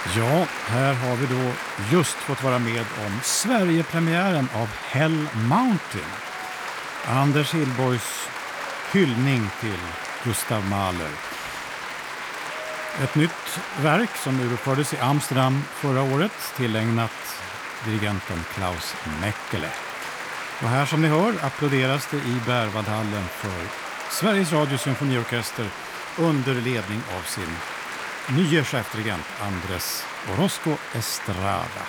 Ja, här har vi då just fått vara med om Sverigepremiären av Hell Mountain. Anders Hillborgs hyllning till Gustav Mahler. Ett nytt verk som uppfördes i Amsterdam förra året, tillägnat dirigenten Klaus Mechele. Och här som ni hör applåderas det i Berwaldhallen för Sveriges Radio Symfoniorkester under ledning av sin nye chefdirigent Andrés Orozco Estrada.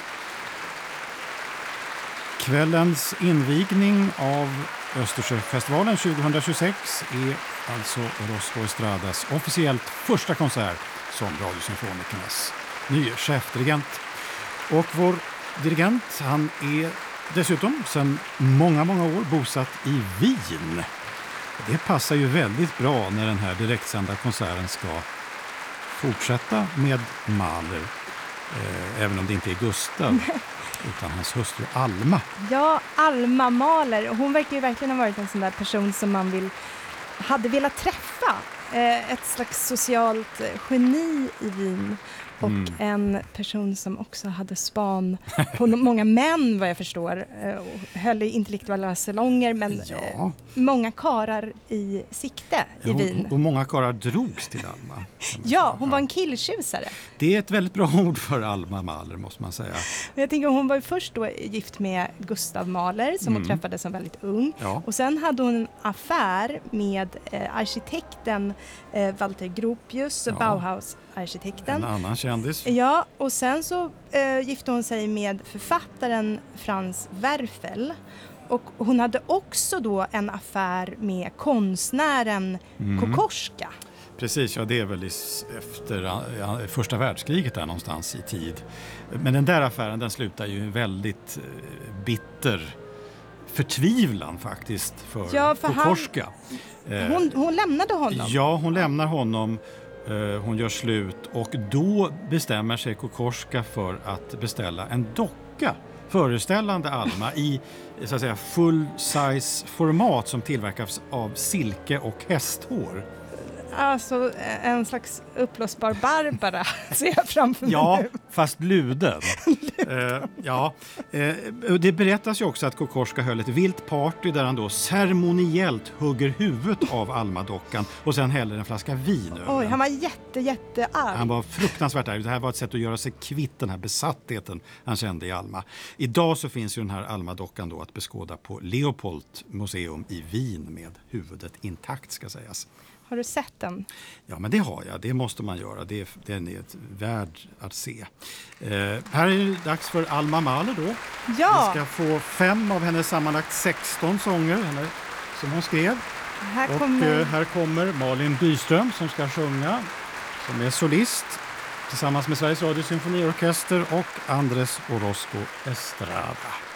Kvällens invigning av Östersjöfestivalen 2026 är alltså Orozco Estradas officiellt första konsert som Radiosymfonikernas nye chefdirigent. Och vår dirigent, han är dessutom sedan många år bosatt i Wien. Det passar ju väldigt bra när den här direktsända konserten ska fortsätta med Mahler, även om det inte är Gustav utan hans hustru Alma. Ja, Alma Mahler. Hon verkar ju verkligen ha varit en sån där person som man hade velat träffa. Ett slags socialt geni i Wien. Och en person som också hade span på många män, vad jag förstår. Höll i intellektuella salonger, men många karar i sikte i Wien. Och många karar drogs till Alma. Ja, hon var en killtjusare. Det är ett väldigt bra ord för Alma Mahler, måste man säga. Jag tänker, hon var ju först då gift med Gustav Mahler som hon träffade som väldigt ung. Ja. Och sen hade hon en affär med arkitekten Walter Gropius, Bauhaus-arkitekten. En annan kändis. Ja, och sen så gifte hon sig med författaren Franz Werfel. Och hon hade också då en affär med konstnären Kokoschka. Precis, ja, det är väl efter första världskriget där någonstans i tid. Men den där affären, den slutar ju väldigt bitter förtvivlan faktiskt för Kokoschka. Hon lämnade honom. Ja, hon lämnar honom. Hon gör slut och då bestämmer sig Kokoschka för att beställa en docka föreställande Alma i så att säga full size format som tillverkas av silke och hästhår. Alltså en slags uppblåsbar Barbara ser jag framför mig. Ja, fast luden. Det berättas ju också att Kokoschka höll ett vilt party där han då ceremoniellt hugger huvudet av Alma-dockan och sen häller en flaska vin över. Oj, han var jättearg. Han var fruktansvärt arg. Det här var ett sätt att göra sig kvitt den här besattheten han kände i Alma. Idag så finns ju den här Alma-dockan då att beskåda på Leopold museum i Wien med huvudet intakt, ska sägas. Har du sett den? Ja, men det har jag. Det måste man göra. Den är värd att se. Här är det dags för Alma Mahler då. Ja! Vi ska få 5 av hennes sammanlagt 16 sånger som hon skrev. Här kommer Malin Byström som ska sjunga, som är solist tillsammans med Sveriges Radio Symfoniorkester och Andrés Orozco Estrada.